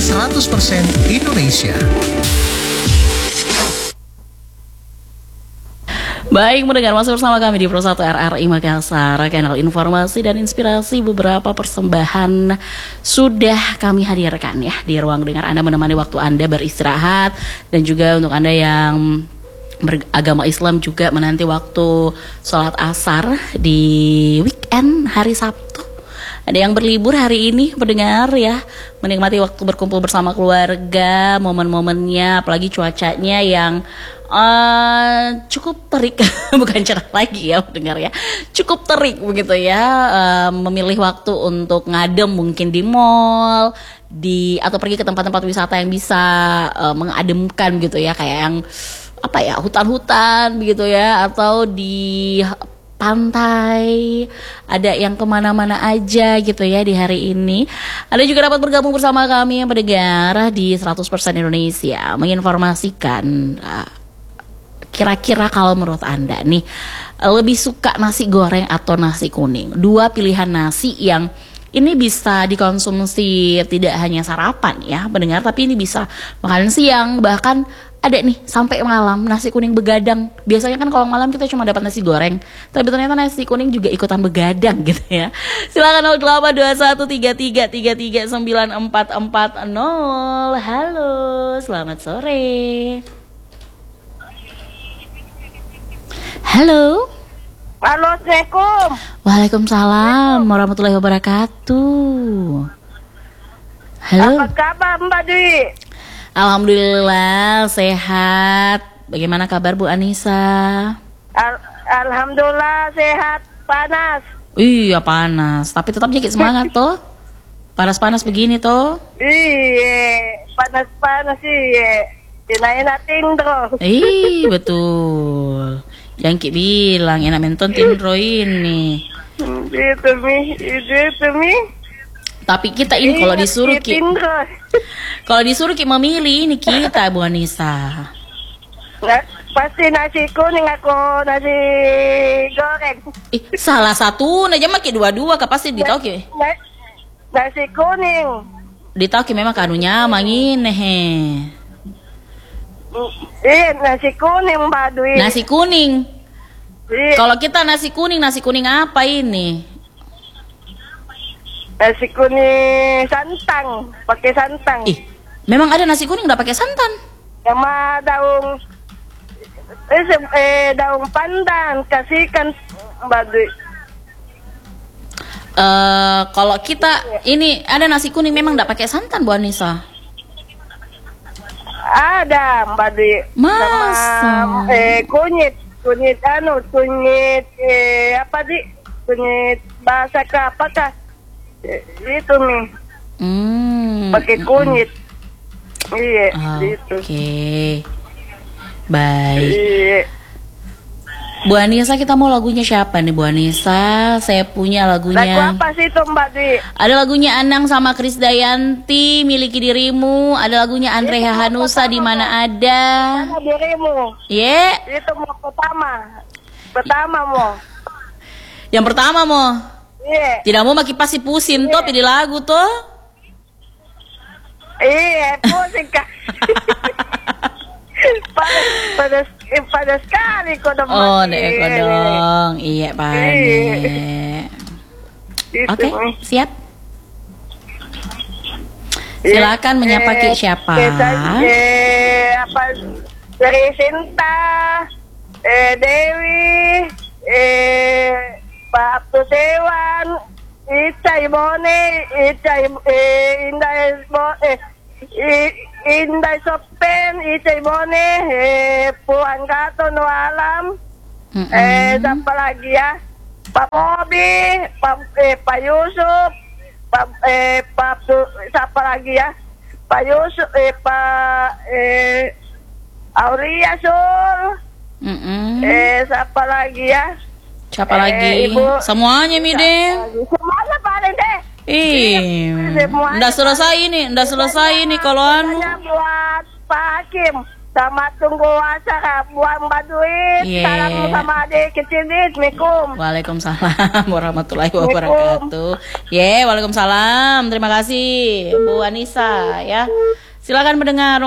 100% Indonesia. Baik, mendengar masih bersama kami di Pro 1 RRI Makassar, kanal informasi dan inspirasi. Beberapa persembahan sudah kami hadirkan ya di ruang dengar Anda, menemani waktu Anda beristirahat, dan juga untuk Anda yang beragama Islam juga menanti waktu sholat asar di weekend hari Sabtu. Ada yang berlibur hari ini, mendengar ya, menikmati waktu berkumpul bersama keluarga, momen-momennya, apalagi cuacanya yang cukup terik, bukan cerah lagi ya mendengar ya, cukup terik begitu ya. Memilih waktu untuk ngadem mungkin di mall, atau pergi ke tempat-tempat wisata yang bisa mengademkan gitu ya, kayak yang apa ya, hutan-hutan begitu ya, atau di pantai, ada yang kemana-mana aja gitu ya di hari ini. Anda juga dapat bergabung bersama kami yang mendengar di 100% Indonesia, menginformasikan kira-kira kalau menurut Anda nih, lebih suka nasi goreng atau nasi kuning? Dua pilihan nasi yang ini bisa dikonsumsi tidak hanya sarapan ya mendengar, tapi ini bisa makan siang, bahkan ada nih sampai malam. Nasi kuning begadang. Biasanya kan kalau malam kita cuma dapat nasi goreng, tapi ternyata nasi kuning juga ikutan begadang gitu ya. Silakan 082133394440. Halo, selamat sore. Halo. Halo, Assalamualaikum. Waalaikumsalam warahmatullahi wabarakatuh. Halo. Apa kabar Mbak Dwi? Alhamdulillah sehat. Bagaimana kabar Bu Anissa? Alhamdulillah sehat, panas. Iya panas, tapi tetap jaga semangat toh. Panas-panas begini toh. Iya, panas-panas iya. Enak-enak tindro. Betul. Yang Ki bilang enak menton tindro ini. Itu mi. Tapi kita ini kalau disuruh Ki, kalau disuruh Ki memilih ini kita Bu Anissa. Nggak, pasti nasi kuning, aku nasi goreng. Salah satu aja mah Ki, dua-dua pasti ditahu Ki. Nasi kuning. Ditahu Ki memang kanunya mangin he. Iya, nasi kuning Mbak Dwi. Nasi kuning. Iya. Kalau kita nasi kuning apa ini? Nasi kuning santang, pakai santang. Memang ada nasi kuning nggak pakai santan? Sama daun daun pandan, kasihkan Mbak Dwi. Kalau kita ini ada nasi kuning memang nggak pakai santan Bu Anissa? Ada Mbak Dwi. Masa? Sama kunyit apa di? Kunyit bahasa apakah? Itu nih. Pakai kunyit. Iya, gitu. Oke. Baik. Iya. Bu Anissa, kita mau lagunya siapa nih Bu Anissa? Saya punya lagunya. Lagu apa sih itu Mbak Dwi? Ada lagunya Anang sama Krisdayanti, Miliki Dirimu. Ada lagunya Andrea Hanusa, Di Mana Ada. Mana dirimu? Yeah. Itu mau pertama mau. Yang pertama mau. Iya. Tidak mau makin pasti pusing toh pilih lagu toh. Iya, pusing Kak. Pada sekali kodong. Oh, nek kodong. Iya, pane. Oke, siap. Silakan menyapa Ki siapa? Apa dari Sinta, Dewi, Pak Abdul Dewan, Ica Ibone, Indah Sopen, Ica Ibone, Puan Gato No Alam, siapa lagi ya? Pak Bobi, Pak Yusuf, siapa lagi ya? Pak Yusuf, Pak Aulia Sul, siapa lagi ya? Siapa lagi? Ibu, semuanya mi deh. Semuanya paling deh. Nggak selesai ini kalau anu. Buat Pak Hakim. Selamat tunggu acara buang Baduit. Iya. Salam sama adik kecil nih. Assalamualaikum. Waalaikumsalam warahmatullahi wabarakatuh. Waalaikumsalam. Terima kasih Bu Anissa ya. Silakan mendengar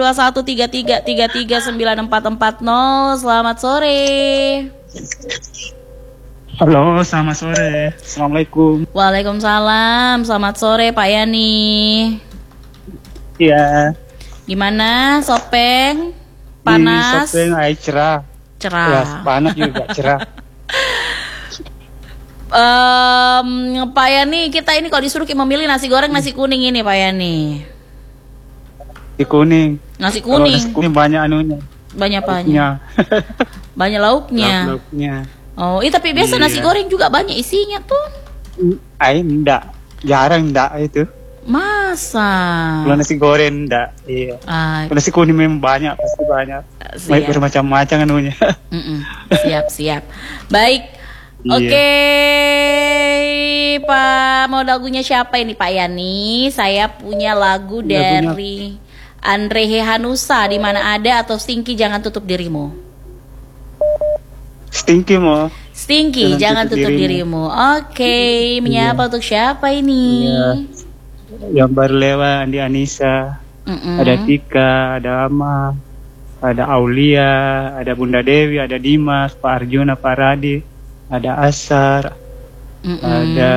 082133339440. Selamat sore. Halo, selamat sore. Assalamualaikum. Waalaikumsalam. Selamat sore Pak Yani. Iya. Gimana Sopeng? Panas? Sopeng air cerah. Cerah. Ya, panas juga cerah. Pak Yani, kita ini kalau disuruh memilih nasi goreng nasi kuning ini Pak Yani. Di kuning. Nasi Kalau kuning. nasi kuning banyak anunya. Banyak Lauknya. Banyak lauknya. Lauknya. Oh, tapi biasa nasi goreng juga banyak isinya tuh. Enggak. Jarang enggak itu. Masa? Kalau nasi goreng enggak. Iya. Kalau nasi kuning memang banyak, pasti banyak. Baik bermacam-macam anunya. Siap. Baik. Iya. Oke, Pak, mau lagunya siapa ini Pak Yani? Saya punya lagu dari Andre Hehanusa, Di Mana Ada, atau Stinky Jangan Tutup Dirimu. Stinky mau. Stinky Jangan Tutup Dirimu. Oke, menyapa untuk siapa ini? Iya. Yang baru lewat Andi Anissa. Ada Tika, ada Ama, ada Aulia, ada Bunda Dewi, ada Dimas, Pak Arjuna, Pak Radi, ada Asar, ada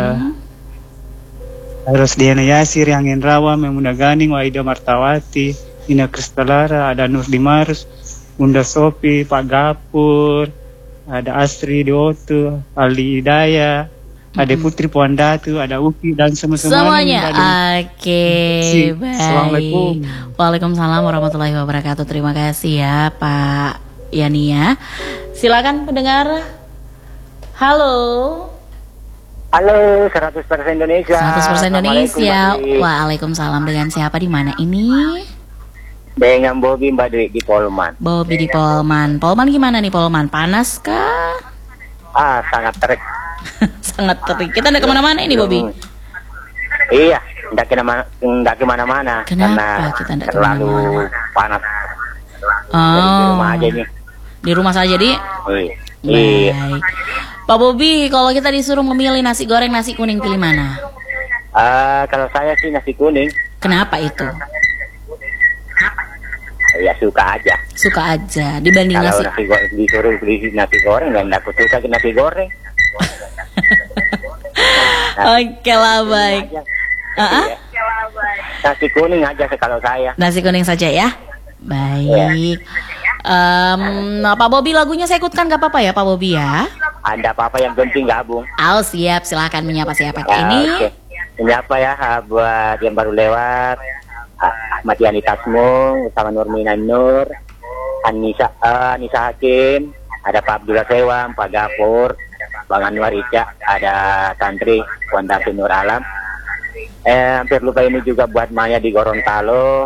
Rosdiana Yasir, yang Rawa, Memuna Ganing, Waida Martawati, Ina Kristalara, ada Nur Dimarus, Bunda Sopi, Pak Gapur, ada Astri Dioto, Ali Hidayah, ada Putri Puandatu, ada Uki, dan semuanya. Oke, baik. Assalamualaikum. Waalaikumsalam warahmatullahi wabarakatuh. Terima kasih ya Pak Yani ya. Silakan pendengar. Halo. Halo, 100% Indonesia. 100% Indonesia. Assalamualaikum, Waalaikumsalam. Dengan siapa di mana ini? Dengan Bobby Mbak Dwi di Polman. Bobby di Polman. Polman gimana nih Polman? Panas kah? Sangat terik. Sangat terik. Kita nggak kemana-mana ini Bobby. Iya, nggak kemana-mana. Kenapa kita nggak terlalu kemana-mana? panas. Oh. Di rumah aja nih. Di rumah saja di. Iya. Baik. Pak Bobby, kalau kita disuruh memilih nasi goreng nasi kuning pilih mana? Kalau saya sih nasi kuning. Kenapa itu? Ya suka aja. Suka aja dibanding Kalau nasi goreng disuruh beli nasi goreng, dan aku suka ke nasi goreng. Oke lah, baik. Nasi kuning aja kalau saya. Nasi kuning saja ya. Baik. Pak Bobby, lagunya saya ikutkan gak apa-apa ya Pak Bobby ya? Ada apa-apa yang penting gabung. Siap, silahkan menyapa siapa Ya, ini. oke. Menyapa ya buat yang baru lewat. Ahmad Yani Tasmung, sama Nurmina Nur, Anissa Hakim, ada Pak Abdullah Sewam, Pak Gapur, Bang Anwar Ica, ada santri Pondasi Nur Alam. Hampir lupa ini juga buat Maya di Gorontalo,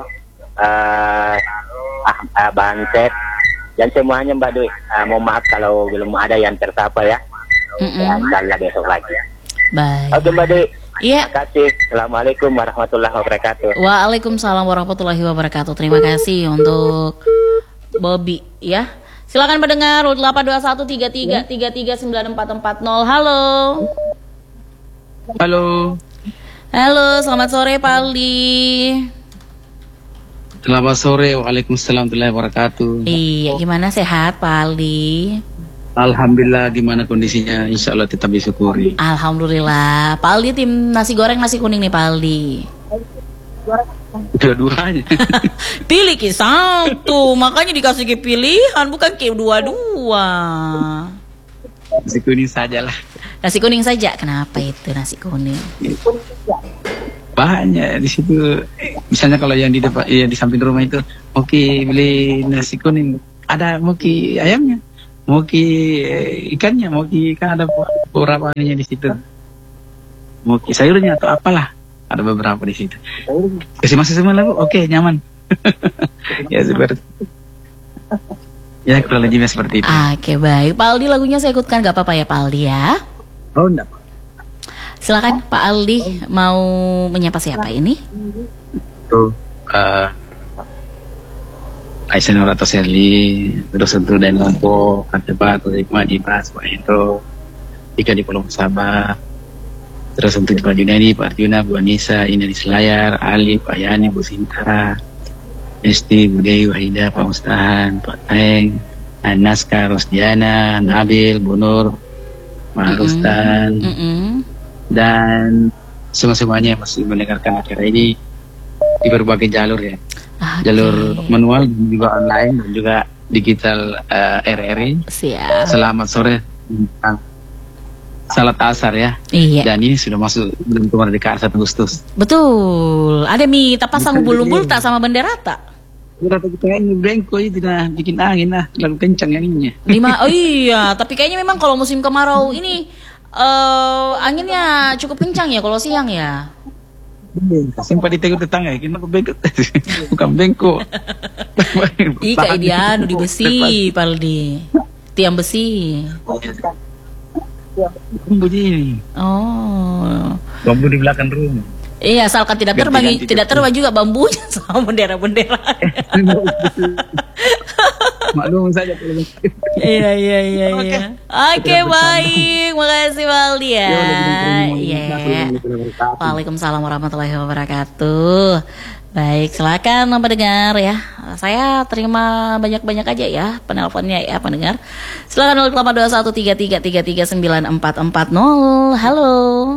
Banset, dan semuanya Mbak Dwi. Mohon maaf kalau belum ada yang tersapa ya. Insyaallah besok lagi. Baik. Oke Mbak Dwi. Iya. Terima kasih. Assalamualaikum warahmatullahi wabarakatuh. Waalaikumsalam warahmatullahi wabarakatuh. Terima kasih untuk Bobby ya. Silakan pendengar 82133339440. Halo. Halo. Halo, selamat sore Pak Aldi. Selamat sore, waalaikumsalam warahmatullahi wabarakatuh. Iya, gimana sehat Pak Aldi? Alhamdulillah, gimana kondisinya? Insya Allah tetap disyukuri. Alhamdulillah. Pak Aldi tim nasi goreng nasi kuning nih Pak Aldi. Dua-duanya. Pilih ki satu, makanya dikasih ki pilihan bukan ki dua-dua. Nasi kuning sajalah. Nasi kuning saja. Kenapa itu nasi kuning? Banyak di situ. Misalnya kalau yang di depan, ya di samping rumah itu, oke beli nasi kuning. Ada moki ayamnya, moki ikannya, moki ikan, ada beberapa ininya di situ. Moki sayurnya atau apalah, ada beberapa di situ. Kasih masuk semua lagu, oke nyaman. Ya seperti. Ya kurang lebihnya seperti itu. Oke baik, Pak Aldi lagunya saya ikutkan gak apa-apa ya Pak Aldi ya? Oh enggak. Silakan Pak Aldi mau menyapa siapa ini? Tuh. Aisyah atau Sherly, terus untuk dan Lampo, Katabat, Hikmah, Dimas, Pak Hendro, Ika di Pulau Sabah, terus untuk Pak Junadi, Pak Arjuna, Bu Anissa, Ina di Selayar, Ali, Pak Yani, Bu Sinta, Esti, Bu Dewi, Wahida, Pak Mustahan, Pak Teng, Naska, Rosdiana, Nabil, Bu Nur, Pak Rustan, dan semuanya yang masih mendengarkan acara ini di berbagai jalur ya. Jalur manual juga online dan juga digital RRI. Siap. Selamat sore tentang salat asar ya. Iya. Dan ini sudah masuk bulan kemerdekaan 1 Agustus. Betul. Ada tak pasang umbul-umbul tak sama bendera tak? Udah kita ini brengko ini tidak bikin angin lah, lalu kencang anginnya. Oh iya, tapi kayaknya memang kalau musim kemarau ini anginnya cukup kencang ya kalau siang ya. Sempat ditegur tetangga, kenapa bengkok? Bukan bengkok. Ika dia di besi, Paldi. Tiang besi. Bambu ini. Oh. Bambu di belakang rumah. Iya, asalkan tidak terbang, juga bambunya sama bendera-bendera. Maklum saja kalau Iya. Oke, baik. Makasih Waldi ya. Iya. Waalaikumsalam warahmatullahi wabarakatuh. Baik, silakan pendengar ya. Saya terima banyak-banyak aja ya penelponnya ya pendengar. Silakan 082133339440. Halo.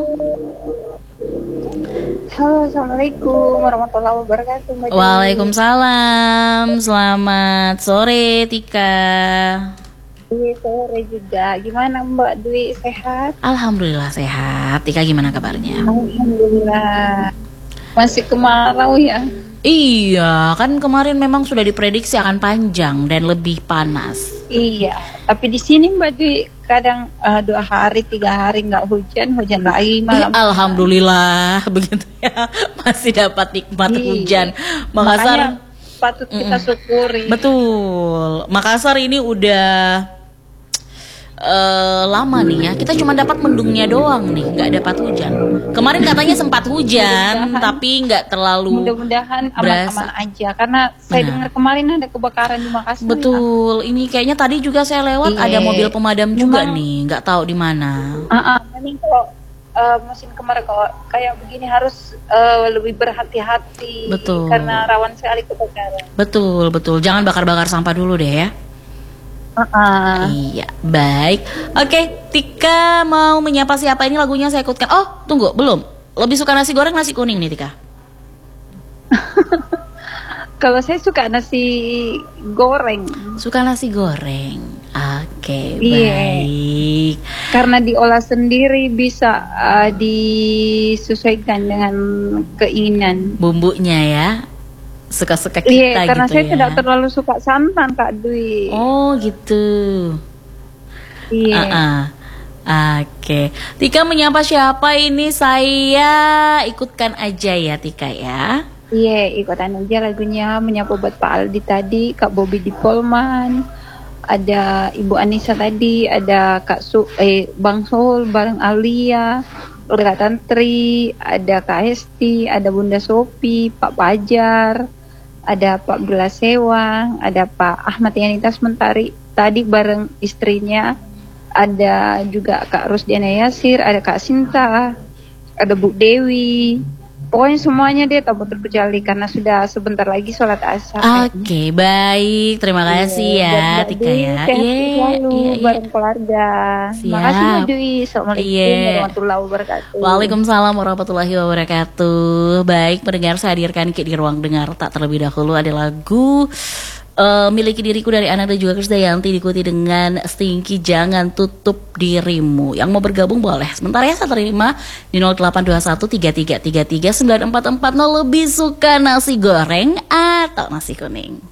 Halo, assalamualaikum warahmatullahi wabarakatuh. Mbak Waalaikumsalam. Selamat sore Tika. Dwi, sore juga. Gimana Mbak Dwi, sehat? Alhamdulillah sehat. Tika gimana kabarnya? Alhamdulillah. Masih kemarau ya? Iya, kan kemarin memang sudah diprediksi akan panjang dan lebih panas. Iya, tapi di sini Mbak Dwi kadang 2 hari 3 hari nggak hujan lagi malam. Alhamdulillah begitu ya, masih dapat nikmat hujan. Makassar Makanya patut kita syukuri. Betul, Makassar ini udah lama nih ya, kita cuma dapat mendungnya doang nih, nggak dapat hujan. Kemarin katanya sempat hujan, tapi nggak terlalu. Mudah-mudahan aman-aman aja, karena saya dengar kemarin ada kebakaran di Makassar. Betul, ini kayaknya tadi juga saya lewat ada mobil pemadam juga nih, nggak tahu di mana. Ini kalau musim kemarau kalau kayak begini harus lebih berhati-hati. Betul. Karena rawan sekali kebakaran. Betul, jangan bakar-bakar sampah dulu deh ya. Iya, baik. Oke, Tika mau menyapa siapa ini lagunya saya ikutkan. Oh, tunggu, belum. Lebih suka nasi goreng, nasi kuning nih Tika? Kalau saya suka nasi goreng. Suka nasi goreng. Oke, Iya. baik. Karena diolah sendiri bisa disesuaikan dengan keinginan. Bumbunya ya. Suka-suka kita Iya, karena gitu saya ya. tidak terlalu suka santan Kak Dwi. Oh gitu. Iya. Oke, Tika menyapa siapa ini? Saya ikutkan aja ya Tika ya. Iya, ikutan aja lagunya menyapa buat Pak Aldi tadi, Kak Bobby di Polman, ada Ibu Anissa tadi, ada Bang Sol bareng Alia, Kak Tantri, ada Kak Hesti, ada Bunda Sopi, Pak Pajar, ada Pak Abdullah Sewang, ada Pak Ahmad Yanitas Mentari tadi bareng istrinya, ada juga Kak Rusdiana Yasir, ada Kak Sinta, ada Bu Dewi. Pokoknya semuanya deh tak terkecuali karena sudah sebentar lagi sholat asar. Oke, baik. Terima kasih ya Tika ya. Iya, bareng keluarga. Siap. Makasih Mbak Dwi. Assalamualaikum warahmatullahi wabarakatuh. Waalaikumsalam warahmatullahi wabarakatuh. Baik, pendengar, saya hadirkan di ruang dengar tak terlebih dahulu ada lagu Miliki Diriku dari Ananda juga Krisdayanti, diikuti dengan Stinky Jangan Tutup Dirimu. Yang mau bergabung boleh. Sebentar ya, saya terima di 0821 3333 9440. Lebih suka nasi goreng atau nasi kuning?